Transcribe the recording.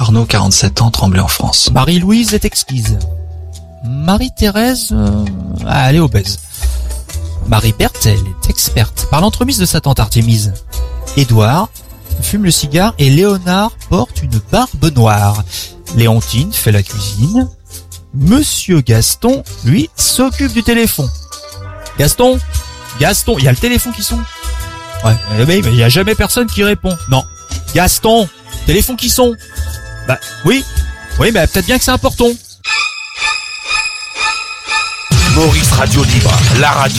Arnaud, 47 ans, Tremblay en France. Marie-Louise est exquise. Marie-Thérèse, elle est obèse. Marie-Berthe, elle est experte par l'entremise de sa tante Artémise. Édouard fume le cigare et Léonard porte une barbe noire. Léontine fait la cuisine. Monsieur Gaston, lui, s'occupe du téléphone. Gaston, il y a le téléphone qui sonne. Ouais, mais il y a jamais personne qui répond. Non. Gaston, téléphone qui sonne. Bah, oui, mais peut-être bien que c'est important. Maurice Radio Libre, la radio